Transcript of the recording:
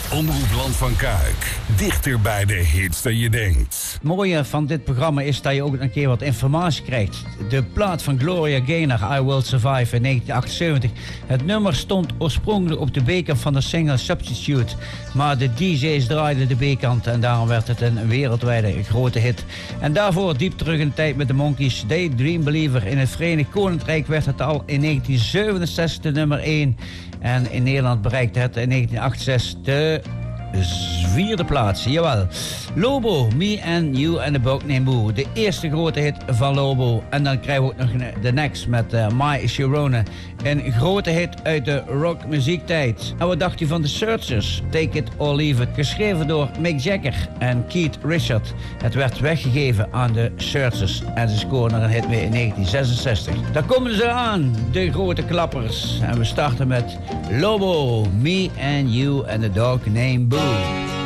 Omroep Land van Kuik. Dichter bij de hits dan je denkt. Het mooie van dit programma is dat je ook een keer wat informatie krijgt. De plaat van Gloria Gaynor, I Will Survive in 1978. Het nummer stond oorspronkelijk op de B-kant van de single Substitute. Maar de DJ's draaiden de B-kant en daarom werd het een wereldwijde grote hit. En daarvoor diep terug in de tijd met de Monkees, Daydream Believer. In het Verenigd Koninkrijk werd het al in 1967 de nummer 1. En in Nederland bereikte het in 1968 de 4e plaats. Jawel. Lobo, Me and You and the Bug Named Boo. De eerste grote hit van Lobo. En dan krijgen we ook nog de next met My Sharona. Een grote hit uit de rockmuziektijd. En wat dacht u van de Searchers? Take It or Leave It. Geschreven door Mick Jagger en Keith Richards. Het werd weggegeven aan de Searchers. En ze scoren er een hit mee in 1966. Daar komen ze aan, de grote klappers. En we starten met Lobo, Me and You and the Dog Named Boo.